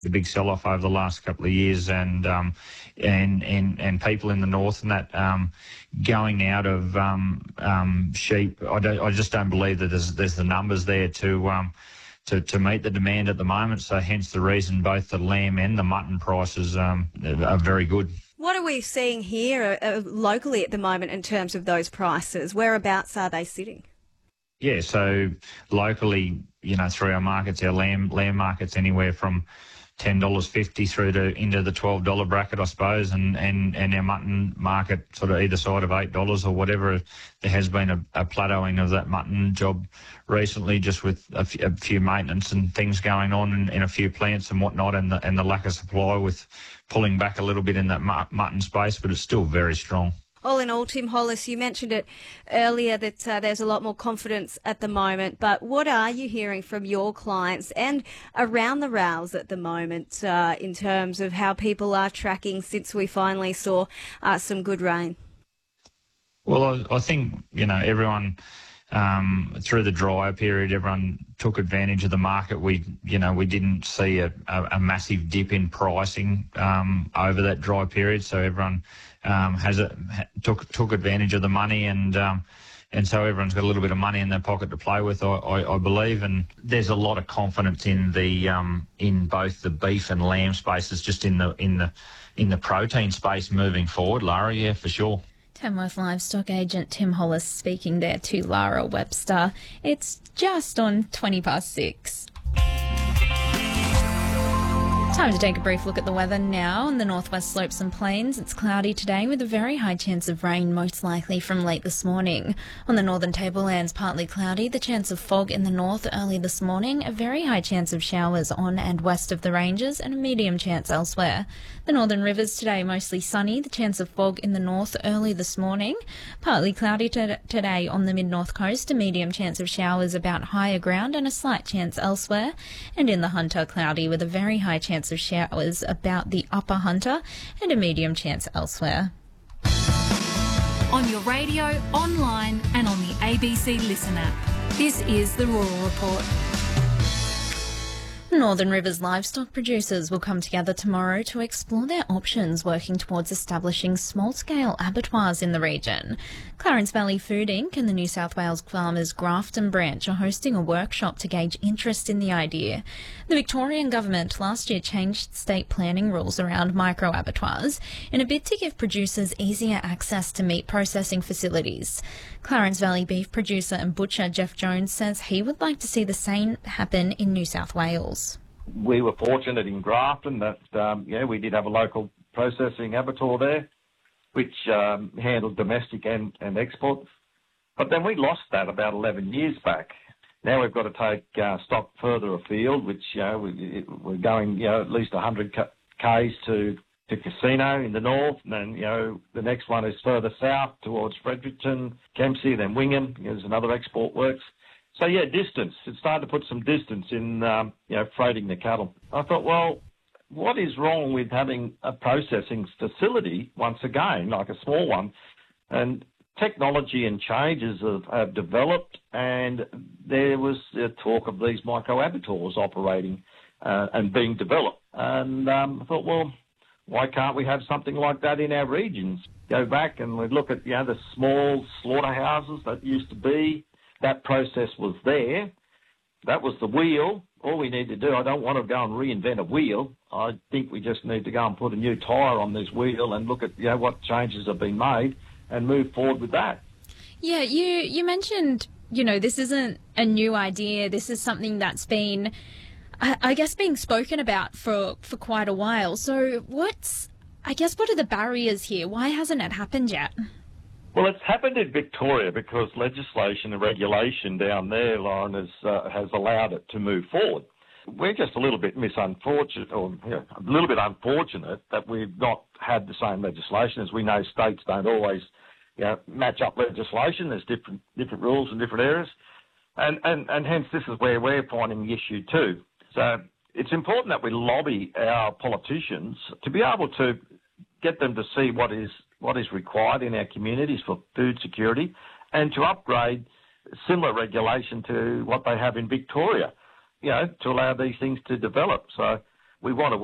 the big sell-off over the last couple of years, and people in the north and that going out of sheep. I just don't believe that there's the numbers there to meet the demand at the moment. So hence the reason both the lamb and the mutton prices are very good. What are we seeing here locally at the moment in terms of those prices? Whereabouts are they sitting? Yeah, so locally, through our markets, our lamb markets anywhere from $10.50 through to into the $12 bracket, I suppose, and our mutton market sort of either side of $8 or whatever. There has been a plateauing of that mutton job recently, just with a few maintenance and things going on in a few plants and whatnot, and the lack of supply with pulling back a little bit in that mutton space, but it's still very strong. All in all, Tim Hollis, you mentioned it earlier that there's a lot more confidence at the moment, but what are you hearing from your clients and around the rails at the moment in terms of how people are tracking since we finally saw some good rain? Well, I think, everyone through the drier period, everyone took advantage of the market. We didn't see a massive dip in pricing over that dry period, so everyone took advantage of the money, and so everyone's got a little bit of money in their pocket to play with, I believe. And there's a lot of confidence in in both the beef and lamb spaces, just in the protein space moving forward, Lara. Yeah, for sure. Tamworth livestock agent Tim Hollis speaking there to Lara Webster. It's just on 6:20. Time to take a brief look at the weather now. On the northwest slopes and plains, it's cloudy today with a very high chance of rain, most likely from late this morning. On the northern tablelands, partly cloudy, the chance of fog in the north early this morning, a very high chance of showers on and west of the ranges, and a medium chance elsewhere. The northern rivers today, mostly sunny, the chance of fog in the north early this morning, partly cloudy today on the mid-north coast, a medium chance of showers about higher ground and a slight chance elsewhere, and in the Hunter, cloudy with a very high chance of showers about the upper Hunter and a medium chance elsewhere. On your radio, online and on the ABC Listen app. This is the Rural Report. Northern Rivers livestock producers will come together tomorrow to explore their options working towards establishing small-scale abattoirs in the region. Clarence Valley Food Inc. and the New South Wales Farmers Grafton branch are hosting a workshop to gauge interest in the idea. The Victorian government last year changed state planning rules around micro-abattoirs in a bid to give producers easier access to meat processing facilities. Clarence Valley beef producer and butcher Jeff Jones says he would like to see the same happen in New South Wales. We were fortunate in Grafton that, we did have a local processing abattoir there, which handled domestic and export. But then we lost that about 11 years back. Now we've got to take stock further afield, which, we're going, at least 100 k's to Casino in the north, and then, the next one is further south towards Fredericton, Kempsey, then Wingham. There's another export works. So, distance. It's starting to put some distance in, freighting the cattle. I thought, well, what is wrong with having a processing facility, once again, like a small one? And technology and changes have developed, and there was talk of these micro-abattoirs operating and being developed. And I thought, well, why can't we have something like that in our regions? Go back and we look at, the small slaughterhouses that used to be. That process was there. That was the wheel. All we need to do, I don't want to go and reinvent a wheel. I think we just need to go and put a new tyre on this wheel and look at, what changes have been made and move forward with that. Yeah, you mentioned, this isn't a new idea. This is something that's been, I guess, being spoken about for quite a while. So what are the barriers here? Why hasn't it happened yet? Well, it's happened in Victoria because legislation and regulation down there, Lauren, has allowed it to move forward. We're just a little bit unfortunate that we've not had the same legislation. As we know, states don't always match up legislation. There's different rules in different areas. And hence this is where we're finding the issue too. So it's important that we lobby our politicians to be able to get them to see what is required in our communities for food security and to upgrade similar regulation to what they have in Victoria, to allow these things to develop. So we want to